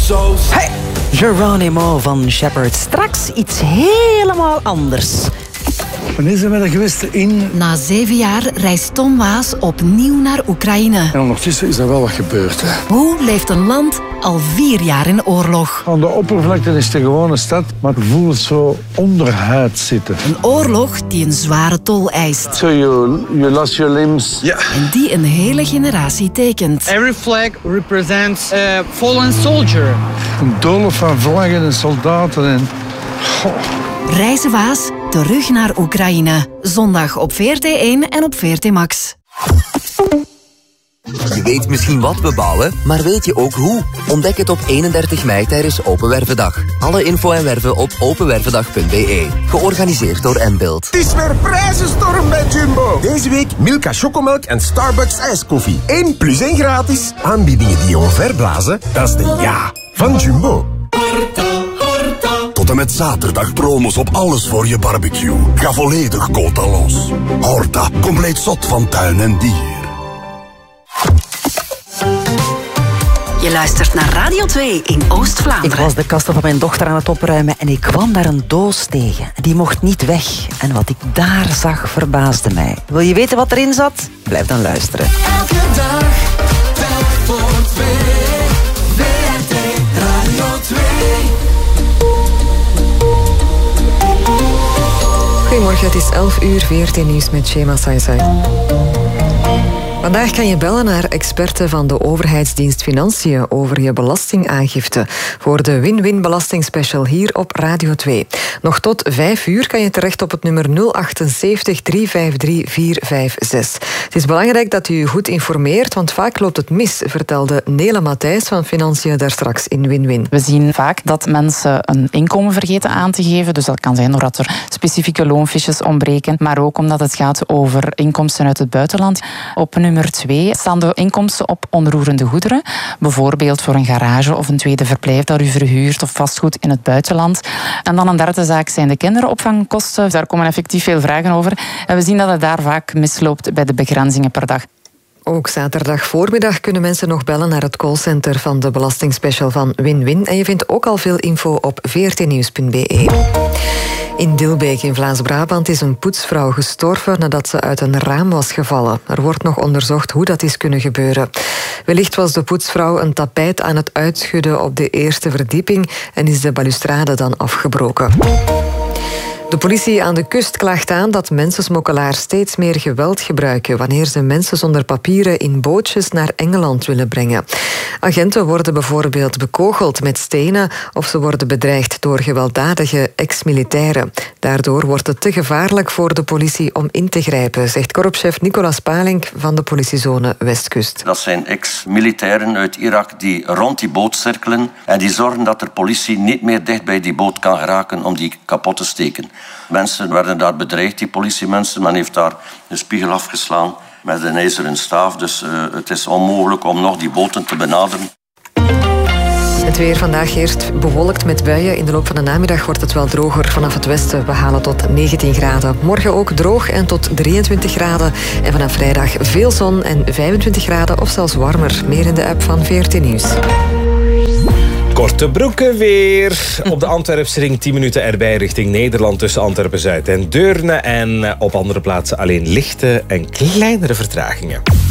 Hey, Geronimo van Shepherd. Straks iets helemaal anders. Wanneer zijn we er geweest? Na 7 jaar reist Tom Waas opnieuw naar Oekraïne. En ondertussen is er wel wat gebeurd. Hè. Hoe leeft een land al 4 jaar in oorlog? Aan de oppervlakte is het een gewone stad, maar het voelt zo onderhuid zitten. Een oorlog die een zware tol eist. So you lost your limbs. Ja. En die een hele generatie tekent. Every flag represents a fallen soldier. Een doolhof van vlaggen en soldaten en... Reizen Waas terug naar Oekraïne. Zondag op VRT1 en op VRT Max. Je weet misschien wat we bouwen, maar weet je ook hoe? Ontdek het op 31 mei tijdens Open Wervendag. Alle info en werven op openwervendag.be. Georganiseerd door Nbuild. Het is weer prijzenstorm bij Jumbo. Deze week Milka chocomelk en Starbucks ijskoffie. 1 plus 1 gratis. Aanbiedingen die je omverblazen, dat is de ja van Jumbo. Tot en met zaterdag promos op alles voor je barbecue. Ga volledig quota los. Horta, compleet zot van tuin en dier. Je luistert naar Radio 2 in Oost-Vlaanderen. Ik was de kasten van mijn dochter aan het opruimen en ik kwam daar een doos tegen. Die mocht niet weg. En wat ik daar zag verbaasde mij. Wil je weten wat erin zat? Blijf dan luisteren. Elke dag, telk voor 2. VRT Radio 2. Goedemorgen, het is 11 uur, VRT Nieuws met Shema Saisai. Vandaag kan je bellen naar experten van de overheidsdienst Financiën over je belastingaangifte voor de Win-Win Belastingspecial hier op Radio 2. Nog tot 5 uur kan je terecht op het nummer 078 353 456. Het is belangrijk dat u je goed informeert, want vaak loopt het mis, vertelde Nele Matthijs van Financiën daar straks in Win-Win. We zien vaak dat mensen een inkomen vergeten aan te geven, dus dat kan zijn doordat er specifieke loonfiches ontbreken, maar ook omdat het gaat over inkomsten uit het buitenland. Op nummer 2 staan de inkomsten op onroerende goederen. Bijvoorbeeld voor een garage of een tweede verblijf dat u verhuurt of vastgoed in het buitenland. En dan een derde zaak zijn de kinderopvangkosten. Daar komen effectief veel vragen over. En we zien dat het daar vaak misloopt bij de begrenzingen per dag. Ook zaterdag voormiddag kunnen mensen nog bellen naar het callcenter van de belastingspecial van Win-Win. En je vindt ook al veel info op vrtnieuws.be. In Dilbeek in Vlaams-Brabant is een poetsvrouw gestorven nadat ze uit een raam was gevallen. Er wordt nog onderzocht hoe dat is kunnen gebeuren. Wellicht was de poetsvrouw een tapijt aan het uitschudden op de eerste verdieping en is de balustrade dan afgebroken. De politie aan de kust klaagt aan dat mensensmokkelaars steeds meer geweld gebruiken wanneer ze mensen zonder papieren in bootjes naar Engeland willen brengen. Agenten worden bijvoorbeeld bekogeld met stenen of ze worden bedreigd door gewelddadige ex-militairen. Daardoor wordt het te gevaarlijk voor de politie om in te grijpen, zegt korpschef Nicolas Palink van de politiezone Westkust. Dat zijn ex-militairen uit Irak die rond die boot cirkelen en die zorgen dat de politie niet meer dicht bij die boot kan geraken om die kapot te steken. Mensen werden daar bedreigd, die politiemensen. Men heeft daar een spiegel afgeslaan met een ijzeren staaf. Dus het is onmogelijk om nog die boten te benaderen. Het weer vandaag eerst bewolkt met buien. In de loop van de namiddag wordt het wel droger vanaf het westen. We halen tot 19 graden. Morgen ook droog en tot 23 graden. En vanaf vrijdag veel zon en 25 graden of zelfs warmer. Meer in de app van VRT Nieuws. Korte broeken weer. Op de Antwerpse ring 10 minuten erbij richting Nederland tussen Antwerpen-Zuid en Deurne. En op andere plaatsen alleen lichte en kleinere vertragingen.